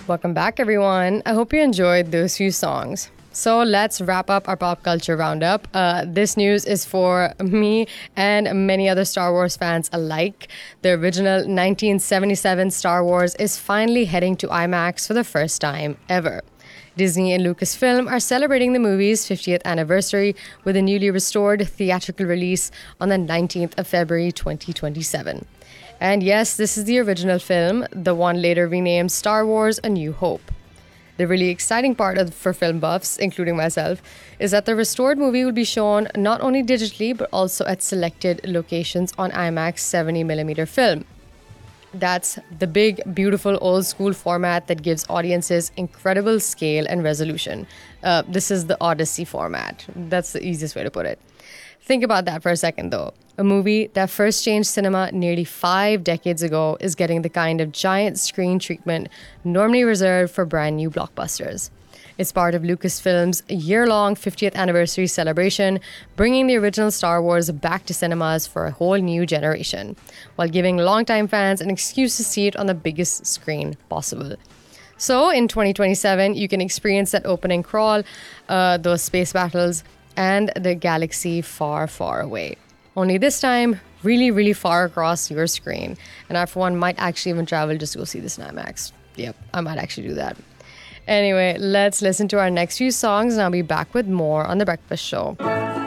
Welcome back, everyone. I hope you enjoyed those few songs. So let's wrap up our pop culture roundup. This news is for me and many other Star Wars fans alike. The original 1977 Star Wars is finally heading to IMAX for the first time ever. Disney and Lucasfilm are celebrating the movie's 50th anniversary with a newly restored theatrical release on the 19th of February 2027. And yes, this is the original film, the one later renamed Star Wars: A New Hope. The really exciting part for film buffs, including myself, is that the restored movie will be shown not only digitally but also at selected locations on IMAX 70mm film. That's the big, beautiful, old-school format that gives audiences incredible scale and resolution. This is the Odyssey format. That's the easiest way to put it. Think about that for a second, though. A movie that first changed cinema nearly 5 decades ago is getting the kind of giant screen treatment normally reserved for brand new blockbusters. It's part of Lucasfilm's year-long 50th anniversary celebration, bringing the original Star Wars back to cinemas for a whole new generation, while giving longtime fans an excuse to see it on the biggest screen possible. So, in 2027, you can experience that opening crawl, those space battles, and the galaxy far, far away. Only this time, really, really far across your screen. And I, for one, might actually even travel just to go see this in IMAX. Yep, I might actually do that. Anyway, let's listen to our next few songs and I'll be back with more on The Breakfast Show.